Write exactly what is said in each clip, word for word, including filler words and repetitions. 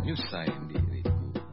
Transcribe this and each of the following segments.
nyusahin diriku.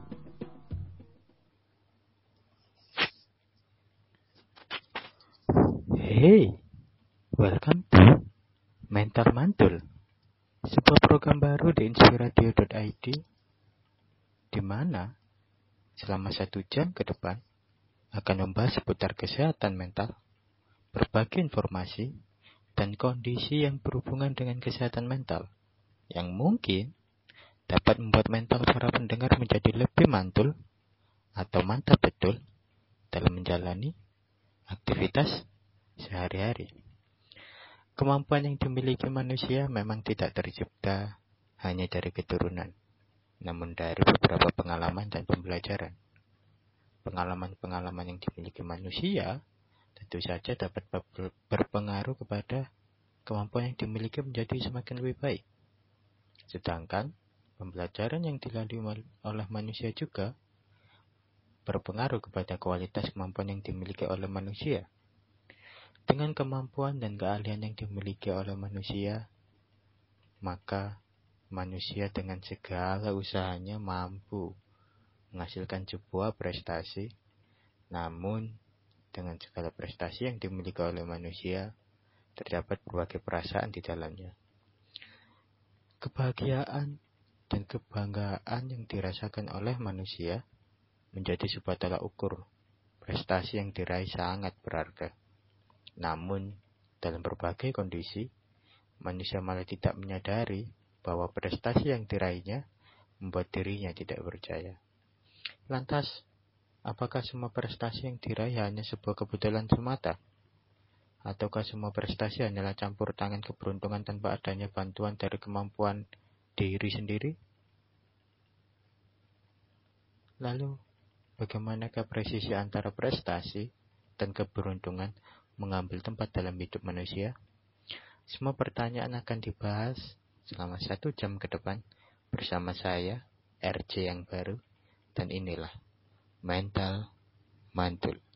Hey, welcome to Mental Mantul, sebuah program baru di inspiradio dot i d, di mana selama satu jam ke depan akan membahas seputar kesehatan mental, berbagai informasi, dan kondisi yang berhubungan dengan kesehatan mental, yang mungkin dapat membuat mental para pendengar menjadi lebih mantul atau mantap betul dalam menjalani aktivitas sehari-hari. Kemampuan yang dimiliki manusia memang tidak tercipta hanya dari keturunan, namun dari beberapa pengalaman dan pembelajaran. Pengalaman-pengalaman yang dimiliki manusia tentu saja dapat berpengaruh kepada kemampuan yang dimiliki menjadi semakin lebih baik. Sedangkan pembelajaran yang dilalui oleh manusia juga berpengaruh kepada kualitas kemampuan yang dimiliki oleh manusia. Dengan kemampuan dan keahlian yang dimiliki oleh manusia, maka manusia dengan segala usahanya mampu menghasilkan sebuah prestasi. Namun, dengan segala prestasi yang dimiliki oleh manusia, terdapat berbagai perasaan di dalamnya. Kebahagiaan dan kebanggaan yang dirasakan oleh manusia menjadi sebuah tolak ukur prestasi yang diraih sangat berharga. Namun, dalam berbagai kondisi, manusia malah tidak menyadari bahwa prestasi yang diraihnya membuat dirinya tidak percaya. Lantas, apakah semua prestasi yang diraih hanya sebuah kebetulan semata? Ataukah semua prestasi hanyalah campur tangan keberuntungan tanpa adanya bantuan dari kemampuan diri sendiri? Lalu, bagaimanakah presisi antara prestasi dan keberuntungan mengambil tempat dalam hidup manusia? Semua pertanyaan akan dibahas selama satu jam ke depan bersama saya, R J yang baru, dan inilah Mental Mantul.